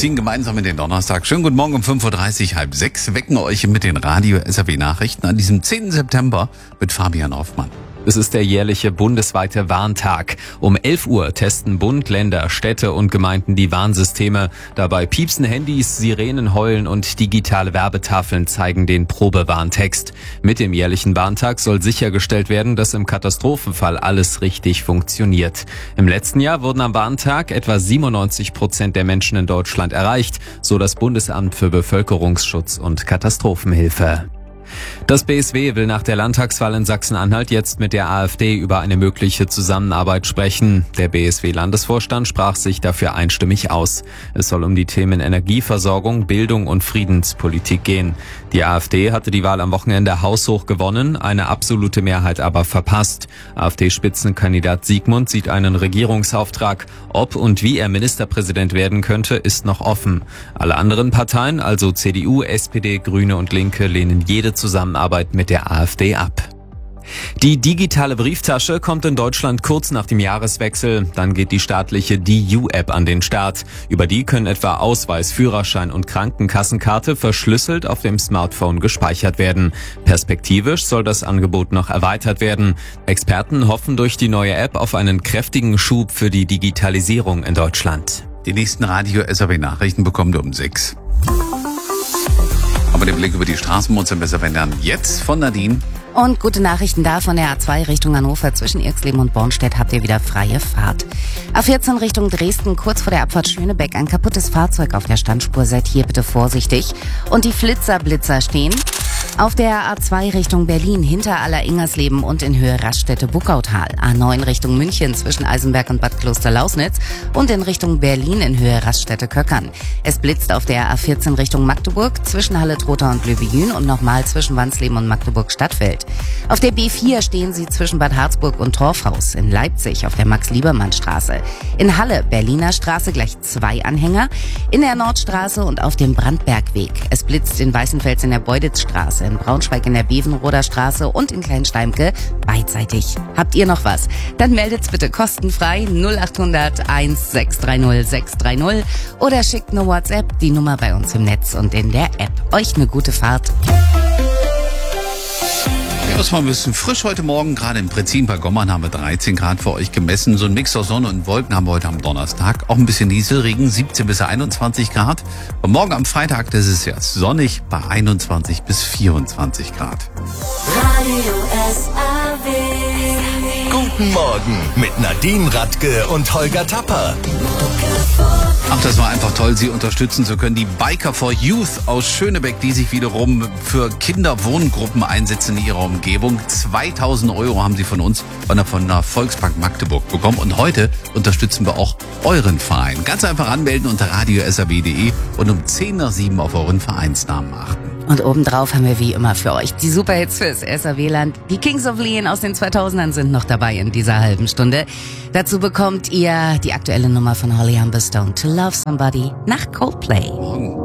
ziehen gemeinsam in den Donnerstag. Schönen guten Morgen um 5.30 Uhr, halb sechs. Wecken euch mit den Radio SAW Nachrichten an diesem 10. September mit Fabian Hoffmann. Es ist der jährliche bundesweite Warntag. Um 11 Uhr testen Bund, Länder, Städte und Gemeinden die Warnsysteme. Dabei piepsen Handys, Sirenen heulen und digitale Werbetafeln zeigen den Probewarntext. Mit dem jährlichen Warntag soll sichergestellt werden, dass im Katastrophenfall alles richtig funktioniert. Im letzten Jahr wurden am Warntag etwa 97% der Menschen in Deutschland erreicht, so das Bundesamt für Bevölkerungsschutz und Katastrophenhilfe. Das BSW will nach der Landtagswahl in Sachsen-Anhalt jetzt mit der AfD über eine mögliche Zusammenarbeit sprechen. Der BSW-Landesvorstand sprach sich dafür einstimmig aus. Es soll um die Themen Energieversorgung, Bildung und Friedenspolitik gehen. Die AfD hatte die Wahl am Wochenende haushoch gewonnen, eine absolute Mehrheit aber verpasst. AfD-Spitzenkandidat Siegmund sieht einen Regierungsauftrag. Ob und wie er Ministerpräsident werden könnte, ist noch offen. Alle anderen Parteien, also CDU, SPD, Grüne und Linke, lehnen jede Zusammenarbeit mit der AfD ab. Die digitale Brieftasche kommt in Deutschland kurz nach dem Jahreswechsel. Dann geht die staatliche DU-App an den Start. Über die können etwa Ausweis, Führerschein und Krankenkassenkarte verschlüsselt auf dem Smartphone gespeichert werden. Perspektivisch soll das Angebot noch erweitert werden. Experten hoffen durch die neue App auf einen kräftigen Schub für die Digitalisierung in Deutschland. Die nächsten Radio SAW Nachrichten bekommt ihr um 6. Aber den Blick über die Straßen muss besser werden. Jetzt von Nadine. Und gute Nachrichten da von der A2 Richtung Hannover. Zwischen Irxleben und Bornstedt habt ihr wieder freie Fahrt. A14 Richtung Dresden, kurz vor der Abfahrt Schönebeck. Ein kaputtes Fahrzeug auf der Standspur. Seid hier bitte vorsichtig. Und die Blitzer stehen. Auf der A2 Richtung Berlin, hinter Aller-Ingersleben und in Höhe Raststätte-Buckautal. A9 Richtung München, zwischen Eisenberg und Bad Kloster-Lausnitz. Und in Richtung Berlin in Höhe Raststätte-Köckern. Es blitzt auf der A14 Richtung Magdeburg, zwischen Halle-Trotha und Löwe-Jühn und nochmal zwischen Wansleben und Magdeburg-Stadtfeld. Auf der B4 stehen sie zwischen Bad Harzburg und Torfhaus. In Leipzig auf der Max-Liebermann-Straße. In Halle, Berliner Straße, gleich 2 Anhänger. In der Nordstraße und auf dem Brandbergweg. Es blitzt in Weißenfels in der Beuditzstraße, in Braunschweig in der Bevenroder Straße und in Kleinsteimke beidseitig. Habt ihr noch was? Dann meldet's bitte kostenfrei 0800 1630 630 oder schickt eine WhatsApp, die Nummer bei uns im Netz und in der App. Euch eine gute Fahrt. Ja, es war ein bisschen frisch heute Morgen. Gerade im Prinzip bei Gommern haben wir 13 Grad für euch gemessen. So ein Mix aus Sonne und Wolken haben wir heute am Donnerstag. Auch ein bisschen Nieselregen, 17 bis 21 Grad. Und morgen am Freitag, das ist ja sonnig, bei 21 bis 24 Grad. Radio SAW. Guten Morgen mit Nadine Radke und Holger Tapper. Ach, das war einfach toll, Sie unterstützen zu können. Die Biker for Youth aus Schönebeck, die sich wiederum für Kinderwohngruppen einsetzen in ihrer Umgebung. 2.000 € haben sie von uns, von der Volksbank Magdeburg bekommen. Und heute unterstützen wir auch euren Verein. Ganz einfach anmelden unter radiosaw.de und um 6:10 auf euren Vereinsnamen achten. Und obendrauf haben wir wie immer für euch die Superhits fürs SAW-Land. Die Kings of Leon aus den 2000ern sind noch dabei in dieser halben Stunde. Dazu bekommt ihr die aktuelle Nummer von Holly Humberstone, To Love Somebody, nach Coldplay.